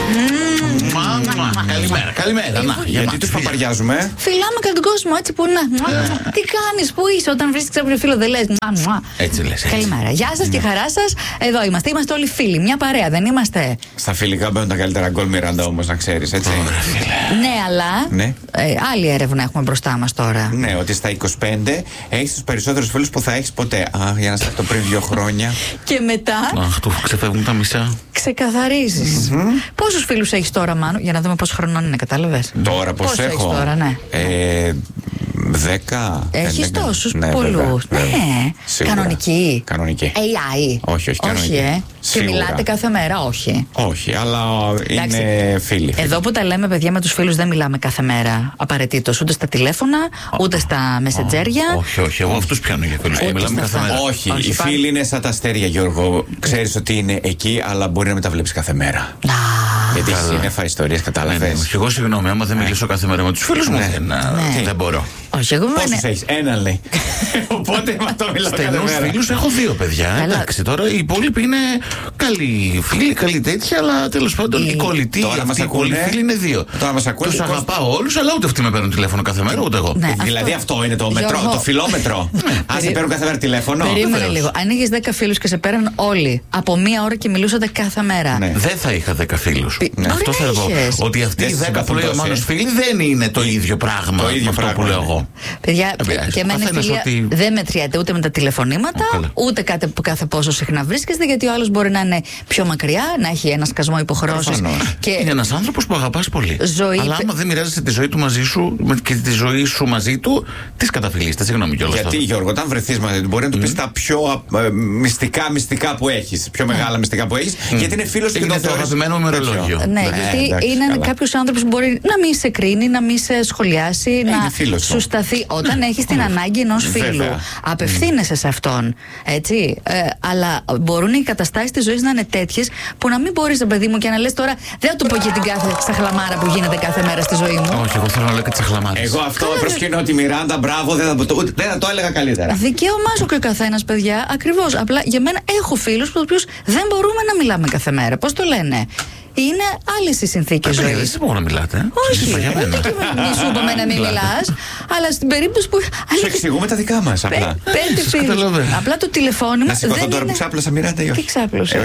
Καλημέρα, καλημέρα. Γιατί τους παπαριάζουμε? Φιλάμε και τον κόσμο έτσι που είναι. Τι κάνεις, πού είσαι, όταν βρίσκεις κάποιο φίλο δεν λες. Έτσι λες. Καλημέρα. Γεια σας και χαρά σας. Εδώ είμαστε. Είμαστε όλοι φίλοι. Μια παρέα, δεν είμαστε? Στα φιλικά μπαίνουν τα καλύτερα γκολ, Μιράντα, όμως, να ξέρεις, έτσι. Ναι, αλλά. Ναι. Άλλη έρευνα έχουμε μπροστά μας τώρα. Ναι, ότι στα 25 έχεις τους περισσότερους φίλους που θα έχεις ποτέ. Για να σας το πριν 2 χρόνια. Και μετά. Αχ, του ξεφεύγουν τα μισά. Ξεκαθαρίζεις. Πόσους φίλους έχεις τώρα, Μάνου, για να δούμε πόσο χρονών είναι, κατάλαβες? Τώρα πώς Πόσο έχω? έχεις τώρα, ναι. 10. Έχεις τόσους πολλούς. Ναι. Κανονική. Κανονική. AI. Όχι, κανονική. Και μιλάτε κάθε μέρα, όχι. Όχι, αλλά είναι φίλοι. Εδώ που τα λέμε, παιδιά, με τους φίλους δεν μιλάμε κάθε μέρα απαραίτητος. Ούτε στα τηλέφωνα, ούτε στα μεσεντζέρια. Όχι, εγώ αυτούς πιάνω για φίλους. Μιλάμε κάθε μέρα. Όχι, οι φίλοι είναι σαν τα αστέρια, Γιώργο. Ξέρεις ότι είναι εκεί, αλλά μπορεί να μην τα βλέπεις κάθε μέρα. Γιατί σύννεφα ιστορίες, κατάλαβες. Εγώ συγγνώμη, άμα δεν μιλήσω κάθε μέρα με τους φίλους μου, δεν μπορώ. Όχι, εγώ πόσους έχεις? Έναν, λέει. Οπότε με αυτό μιλάω κάθε στενούς μέρα. φίλους έχω 2 παιδιά. Εντάξει, τώρα οι υπόλοιποι είναι καλοί φίλοι, καλοί τέτοια, αλλά τέλος πάντων οι κολλητοί, αυτοί οι κολλητοί φίλοι είναι 2. Τώρα μας ακούνε. Τους αγαπάω όλους, αλλά ούτε αυτοί με παίρνουν τηλέφωνο κάθε μέρα, ούτε εγώ. Δηλαδή αυτό είναι το μετρό, το φιλόμετρο. Αν σε παίρνουν κάθε μέρα τηλέφωνο. Περίμενε λίγο. Αν είχες 10 φίλους και σε παίρνουν όλοι από 1 ώρα και μιλούσατε κάθε μέρα. Δεν θα είχα 10 φίλους. Αυτό θέλω να πω. Ότι αυτοί οι 10 που λέει ο Μάνος φίλοι δεν είναι το ίδιο πράγμα με αυτό που λέω εγώ. Παιδιά, και εμένα η φιλία δεν μετριέται ούτε με τα τηλεφωνήματα, ούτε κάτι που κάθε πόσο συχνά βρίσκεστε, γιατί ο άλλος μπορεί να είναι πιο μακριά, να έχει ένα σκασμό υποχρεώσεις. Είναι ένας άνθρωπος που αγαπάς πολύ. Αλλά άμα δεν μοιράζεσαι τη ζωή του μαζί σου και τη ζωή σου μαζί του, τι καταφυλίσετε, συγγνώμη κιόλας. Γιατί, Γιώργο, όταν βρεθείς μαζί του, μπορεί να του πεις τα πιο μυστικά που έχεις, πιο μεγάλα μυστικά που έχεις, γιατί είναι φίλος και είναι το αγαπημένο μου ημερολόγιο. Ναι, γιατί είναι κάποιος άνθρωπος που μπορεί να μην σε κρίνει, να μην σε σχολιάσει, να σου σταθεί. Όταν έχεις την ανάγκη ενός φίλου, απευθύνεσαι σε αυτόν. Έτσι. Αλλά μπορούν οι καταστάσεις της ζωής να είναι τέτοιες που να μην μπορείς, παιδί μου, και να λες τώρα δεν θα του πω και την κάθε τσαχλαμάρα που γίνεται κάθε μέρα στη ζωή μου. Όχι, εγώ θέλω να λέω και τσαχλαμάρες. Εγώ αυτό προσκυνώ τη Μιράντα, μπράβο, δεν θα το έλεγα καλύτερα. Δικαίωμά σου και ο καθένας, παιδιά. Ακριβώς. Απλά για μένα έχω φίλους με τους οποίους δεν μπορούμε να μιλάμε κάθε μέρα. Πώς το λένε? Είναι άλλες οι συνθήκες ζωής. Δεν μπορώ να μιλάτε. Όχι, μη σου είπαμε να μην μιλάς, αλλά στην περίπτωση που. Σου εξηγούμε τα δικά μας. Απλά. 5 φίλους. Απλά το τηλεφώνημα. Να σηκωθώ τώρα που ξάπλωσα, Μιράντα, ή όχι? Τι ξάπλωσε?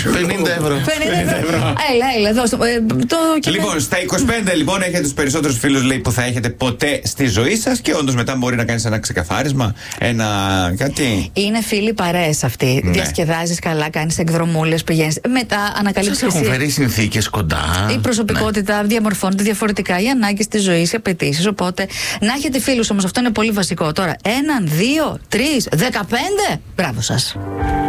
50 ευρώ. 50 ευρώ. Έλα, δώστε. Λοιπόν, στα 25 λοιπόν έχετε τους περισσότερους φίλους, λέει, που θα έχετε ποτέ στη ζωή σας, και όντως μετά μπορεί να κάνεις ένα ξεκαθάρισμα, ένα κάτι. Είναι φίλοι παρέες αυτοί. Διασκεδάζεις καλά, κάνεις εκδρομούλες, πηγαίνεις. Μετά ανακαλύπτεις. Συνθήκες κοντά. Η προσωπικότητα διαμορφώνεται διαφορετικά, οι ανάγκες της ζωής, οι απαιτήσεις. Οπότε να έχετε φίλους όμως, αυτό είναι πολύ βασικό. Τώρα, 1, 2, 3, 15. Μπράβο σας.